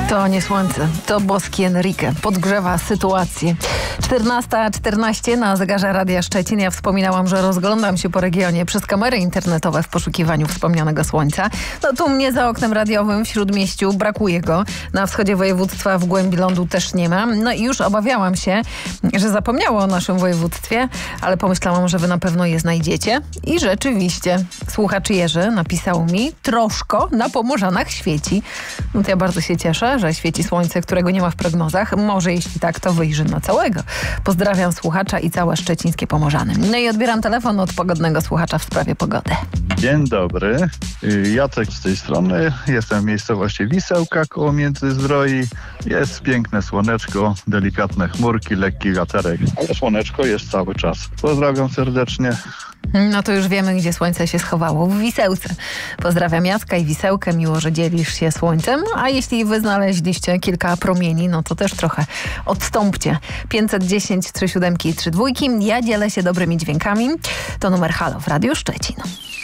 To nie słońce, to boski Enrique. Podgrzewa sytuację. 14:14 na zegarze Radia Szczecin. Ja wspominałam, że rozglądam się po regionie przez kamery internetowe w poszukiwaniu wspomnianego słońca. No tu mnie za oknem radiowym w Śródmieściu brakuje go. Na wschodzie województwa w głębi lądu też nie ma. No i już obawiałam się, że zapomniało o naszym województwie, ale pomyślałam, że wy na pewno je znajdziecie. I rzeczywiście, słuchacz Jerzy napisał mi: troszkę na Pomorzanach świeci. No to ja bardzo się cieszę, że świeci słońce, którego nie ma w prognozach. Może jeśli tak, to wyjrzy na całego. Pozdrawiam słuchacza i całe szczecińskie Pomorzany. No i odbieram telefon od pogodnego słuchacza w sprawie pogody. Dzień dobry, Jacek z tej strony. Jestem w miejscowości Wisełka koło Międzyzdroi. Jest piękne słoneczko, delikatne chmurki, lekki wiaterek, ale słoneczko jest cały czas. Pozdrawiam serdecznie. No to już wiemy, gdzie słońce się schowało. W Wisełce. Pozdrawiam Jacka i Wisełkę. Miło, że dzielisz się słońcem. A jeśli wy znaleźliście kilka promieni, no to też trochę odstąpcie. 510 37 32. Ja dzielę się dobrymi dźwiękami. To numer Halo w Radiu Szczecin.